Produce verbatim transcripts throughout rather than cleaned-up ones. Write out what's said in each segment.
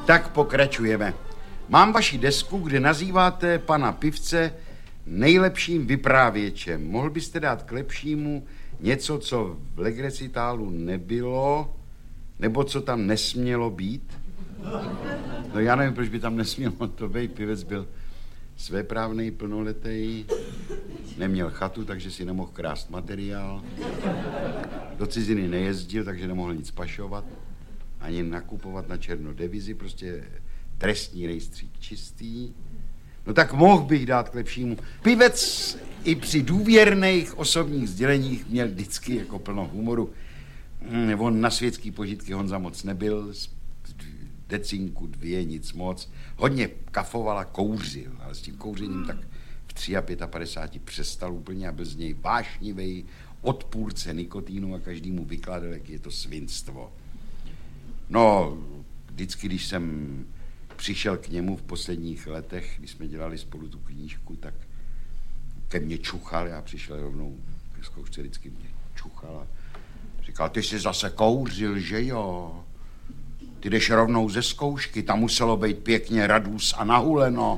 Tak pokračujeme. Mám vaši desku, kde nazýváte pana Pivce nejlepším vyprávěčem. Mohl byste dát k lepšímu něco, co v legrecitálu nebylo, nebo co tam nesmělo být? No já nevím, proč by tam nesmělo to být. Pivec byl svéprávnej, plnoletý, neměl chatu, takže si nemohl krást materiál. Do ciziny nejezdil, takže nemohl nic pašovat, ani nakupovat na černo devizi, prostě trestní rejstřík čistý. No tak mohl bych dát k lepšímu. Pivec i při důvěrných osobních sděleních měl vždycky jako plno humoru. On na světský požitky Honza moc nebyl, decinku, dvě, nic moc. Hodně kafoval a kouřil, ale s tím kouřením tak v padesát tři přestal úplně a byl z něj vášnivý odpůrce nikotínu a každému vykládal, jak je to svinstvo. No, vždycky, když jsem přišel k němu v posledních letech, když jsme dělali spolu tu knížku, tak ke mně čuchal, já přišel rovnou ke zkoušce, vždycky mě čuchal a říkal, ty jsi zase kouřil, že jo? Ty jdeš rovnou ze zkoušky, tam muselo být pěkně radus a nahuleno.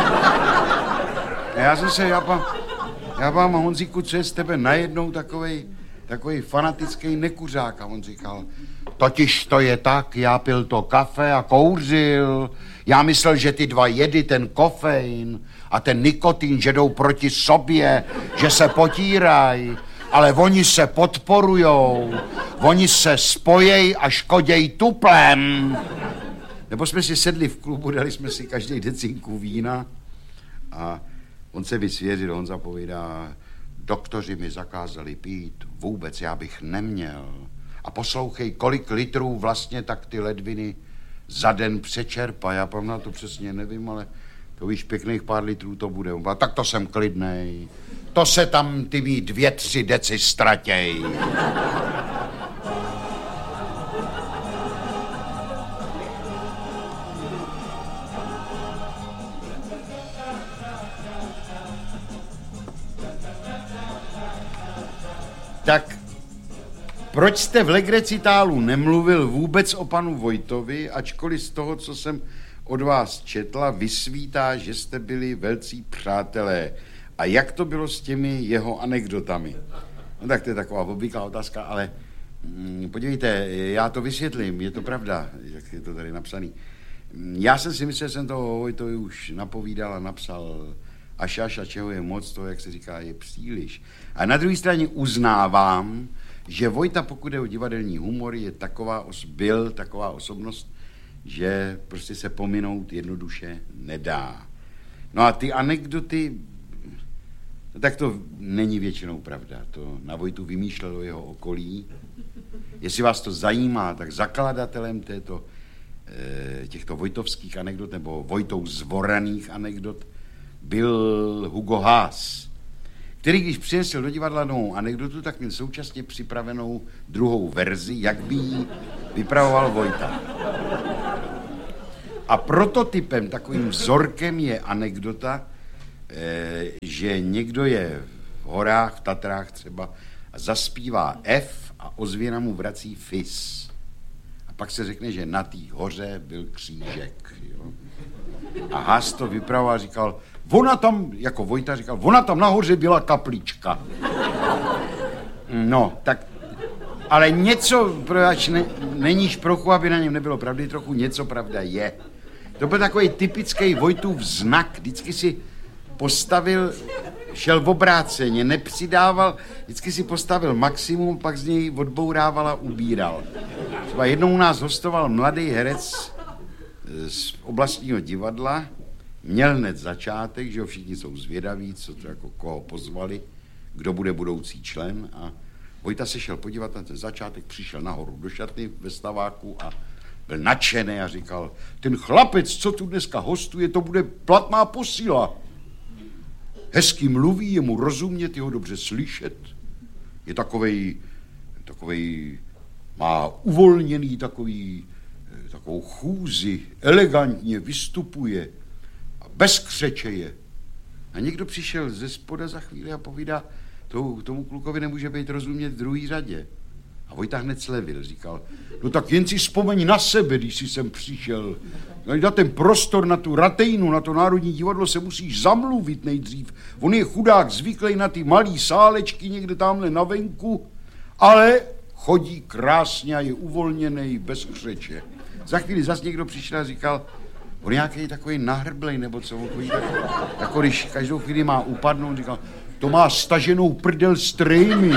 A já jsem se, já vám, já vám, Honzíku, co je z tebe najednou takovej, takovej fanatický nekuřák? A on říkal, totiž to je tak, já pil to kafe a kouřil. Já myslel, že ty dva jedy, ten kofein a ten nikotin, že jdou proti sobě, že se potírají. Ale oni se podporujou, oni se spojejí a škodějí tuplem. Nebo jsme si sedli v klubu, dali jsme si každý decinku vína a on se vysvěřil, on zapovídá, doktoři mi zakázali pít, vůbec já bych neměl. A poslouchej, kolik litrů vlastně tak ty ledviny za den přečerpá. Já pevná to přesně nevím, ale to víš, pěkných pár litrů to bude. A tak to jsem klidnej. To se tam ty mý dvě, tři deci ztratěj. Tak proč jste v legrecitálu nemluvil vůbec o panu Vojtovi, ačkoliv z toho, co jsem od vás četla, vysvítá, že jste byli velcí přátelé. A jak to bylo s těmi jeho anekdotami? No tak to je taková obvyklá otázka, ale mm, podívejte, já to vysvětlím, je to pravda, jak je to tady napsaný. Já jsem si myslel, že jsem toho Vojtovi už napovídal a napsal až až a čeho je moc, to, jak se říká, je příliš. A na druhé straně uznávám, že Vojta, pokud je o divadelní humor, je taková, os- byl taková osobnost, že prostě se pominout jednoduše nedá. No a ty anekdoty, no tak to není většinou pravda. To na Vojtu vymýšlelo jeho okolí. Jestli vás to zajímá, tak zakladatelem této, e, těchto vojtovských anekdot nebo Vojtou zvoraných anekdot byl Hugo Haas, který, když přinesl do divadla novou anekdotu, tak měl současně připravenou druhou verzi, jak by ji vypravoval Vojta. A prototypem, takovým vzorkem je anekdota, eh, že někdo je v horách, v Tatrách třeba, a zaspívá F a ozvěna mu vrací fis. A pak se řekne, že na té hoře byl křížek. Jo? A Haas to vypravoval a říkal, ona tam, jako Vojta říkal, ona tam nahoře byla kaplička. No, tak, ale něco, proč ne, neníš prochu, aby na něm nebylo pravdy, trochu něco pravda je. To byl takový typický Vojtův znak, vždycky si postavil, šel v obráceně, nepřidával, vždycky si postavil maximum, pak z něj odbourával a ubíral. Třeba jednou u nás hostoval mladý herec z oblastního divadla, měl hned začátek, že všichni jsou zvědaví, co to jako koho pozvali, kdo bude budoucí člen, a Vojta se šel podívat na ten začátek, přišel nahoru do šatny ve staváku a byl nadšený a říkal, ten chlapec, co tu dneska hostuje, to bude platná posila. Hezky mluví, je mu rozumět, je ho dobře slyšet. Je takovej, takovej, má uvolněný takový, takovou chůzi, elegantně vystupuje a bez křeče je. A někdo přišel ze spoda za chvíli a povídá, tomu, tomu klukovi nemůže být rozumět v druhý řadě. A Vojta hned slevil, říkal, no tak jen si vzpomeň na sebe, když jsi sem přišel. Na ten prostor, na tu Ratejnu, na to Národní divadlo se musíš zamluvit nejdřív. On je chudák zvyklý na ty malý sálečky někde tamhle na venku, ale chodí krásně a je uvolněný bez křeče. Za chvíli zas někdo přišel a říkal, on nějaký takový nahrblej, nebo co, on chodí tak, jako když každou chvíli má upadnout, říkal, to má staženou prdel z trejmy.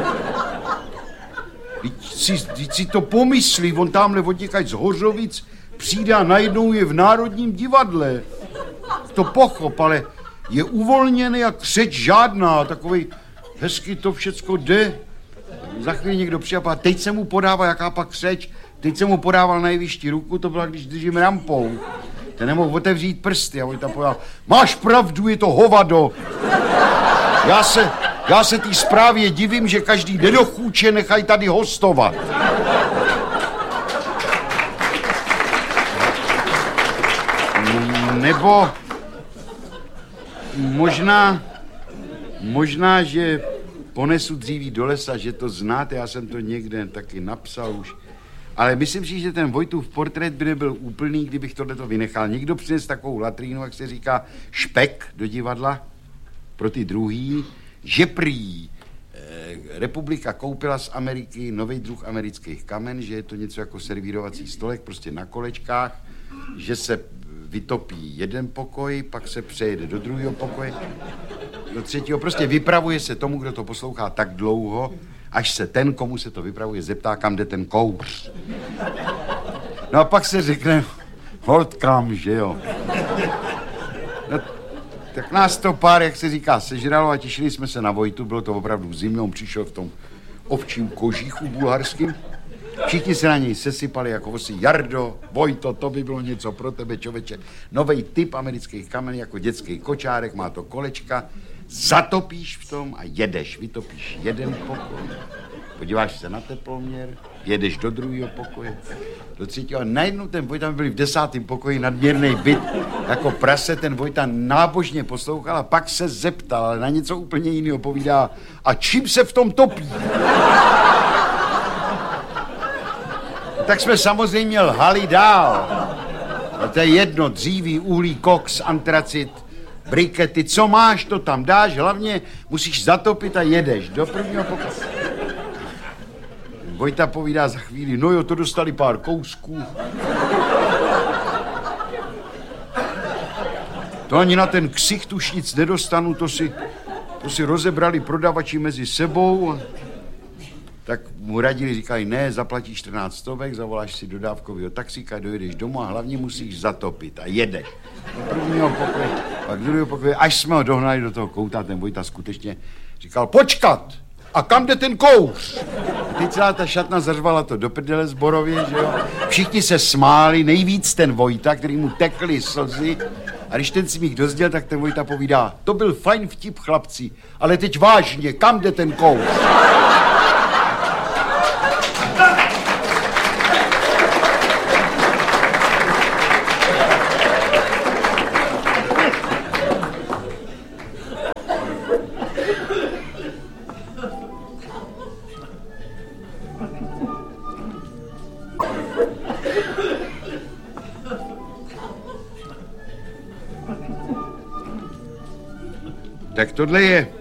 Vždyť si, vždyť si to pomyslí, on tamhle odněkaď z Hořovic přijde a najednou je v Národním divadle. To pochop, ale je uvolněný a křeč žádná, takovej hezky to všecko jde. Za chvíli někdo přijde a teď se mu podává, jaká pak křeč, teď se mu podával na jevišti ruku, to byla, když držím rampou. Ten nemohl otevřít prsty a on tam povedal, máš pravdu, je to hovado. Já se, já se té zprávě divím, že každý nedochůče nechají tady hostovat. Nebo možná, možná, že ponesu dříví do lesa, že to znáte, já jsem to někde taky napsal už. Ale myslím si, že ten Vojtův portrét by nebyl úplný, kdybych tohleto vynechal. Někdo přines takovou latrínu, jak se říká, špek do divadla pro ty druhý, že prý eh, republika koupila z Ameriky nový druh amerických kamen, že je to něco jako servírovací stolek, prostě na kolečkách, že se vytopí jeden pokoj, pak se přejede do druhého pokoje, do třetího. Prostě vypravuje se tomu, kdo to poslouchá tak dlouho, až se ten, komu se to vypravuje, zeptá, kam jde ten kouř. No a pak se řekne, holt kam, že jo. No, tak nás to pár, jak se říká, sežralo a těšili jsme se na Vojtu, bylo to opravdu zimno, on přišel v tom ovčím kožíchu bulharským. Všichni se na něj sesypali jako vosy. Jardo, Vojto, to by bylo něco pro tebe, čověče. Novej typ amerických kamenů jako dětský kočárek, má to kolečka. Zatopíš v tom a jedeš. Vytopíš jeden pokoj, podíváš se na teploměr, jedeš do druhého pokoje, do třetího. A najednou ten Vojta byl v desátém pokoji, nadměrný byt, jako prase. Ten Vojta nábožně poslouchal a pak se zeptal, ale na něco úplně jiného povídá. A čím se v tom topí? Tak jsme samozřejmě lhali dál. A to je jedno, dříví, uhlí, koks, antracit, brikety, co máš, to tam dáš, hlavně musíš zatopit a jedeš do prvního pokoje. Vojta povídá za chvíli, no jo, to dostali pár kousků. To ani na ten ksicht už nic nedostanu, to si, to si rozebrali prodavači mezi sebou. Tak mu radili, říkají, ne, zaplatíš čtrnáct stovek, zavoláš si dodávkovýho taxíka, dojedeš domů a hlavně musíš zatopit a jedeš. Do prvního pokoje, pak do druhého pokoje, až jsme ho dohnali do toho kouta, ten Vojta skutečně říkal, počkat, a kam jde ten kouř? A teď celá ta šatna zařvala to do prdele zborově, že jo? Všichni se smáli, nejvíc ten Vojta, který mu tekly slzy. A když ten smích dozděl, tak ten Vojta povídá, to byl fajn vtip, chlapci, ale teď vážně, kam jde ten kouř? Tak tohle je